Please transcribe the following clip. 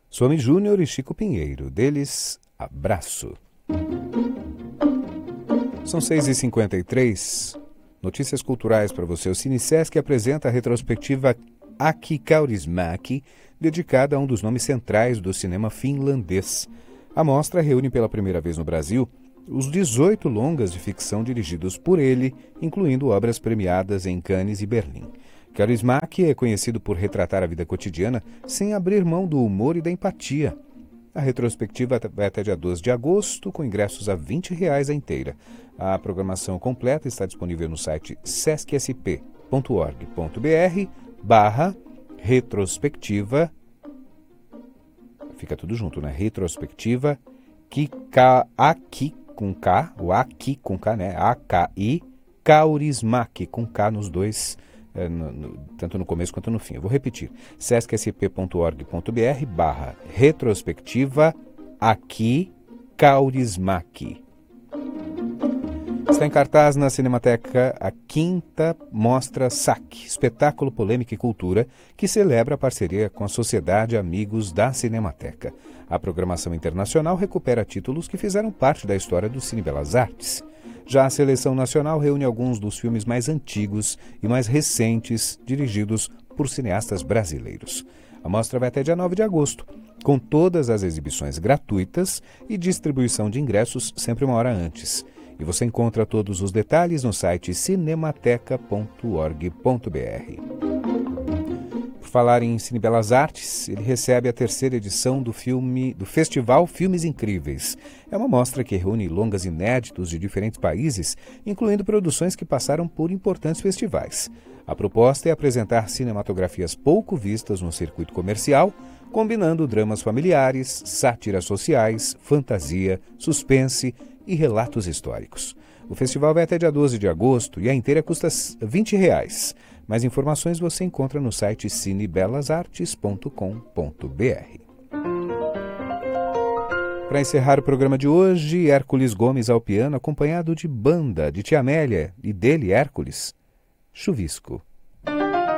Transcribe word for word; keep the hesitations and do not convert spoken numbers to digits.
Somi Júnior e Chico Pinheiro, deles, Abraço. São seis e cinquenta e três, notícias culturais para você. O CineSesc apresenta a retrospectiva Aki Kaurismäki, dedicada a um dos nomes centrais do cinema finlandês. A mostra reúne pela primeira vez no Brasil os dezoito longas de ficção dirigidos por ele, incluindo obras premiadas em Cannes e Berlim. Kaurismäki é conhecido por retratar a vida cotidiana sem abrir mão do humor e da empatia. A retrospectiva vai até dia doze de agosto, com ingressos a vinte reais a inteira. A programação completa está disponível no site sescsp ponto org ponto br barra retrospectiva. Fica tudo junto, né? Retrospectiva Kika, Aki com K, o Aki com K, né? A K I Kaurismäki com K nos dois, é, no, no, tanto no começo quanto no fim. Eu vou repetir. sescsp ponto org ponto br barra retrospectiva Aki Kaurismäki. Está em cartaz na Cinemateca a quinta Mostra S A C, Espetáculo, Polêmica e Cultura, que celebra a parceria com a Sociedade Amigos da Cinemateca. A programação internacional recupera títulos que fizeram parte da história do Cine Belas Artes. Já a seleção nacional reúne alguns dos filmes mais antigos e mais recentes, dirigidos por cineastas brasileiros. A mostra vai até dia nove de agosto, com todas as exibições gratuitas e distribuição de ingressos sempre uma hora antes. E você encontra todos os detalhes no site cinemateca ponto org ponto br. Por falar em Cine Belas Artes, ele recebe a terceira edição do, filme, do Festival Filmes Incríveis. É uma mostra que reúne longas inéditos de diferentes países, incluindo produções que passaram por importantes festivais. A proposta é apresentar cinematografias pouco vistas no circuito comercial, combinando dramas familiares, sátiras sociais, fantasia, suspense e relatos históricos. O festival vai até dia doze de agosto e a inteira custa vinte reais. Mais informações você encontra no site cine belas artes ponto com ponto br. Para encerrar o programa de hoje, Hércules Gomes ao piano, acompanhado de banda de Tia Amélia e dele, Hércules, Chuvisco.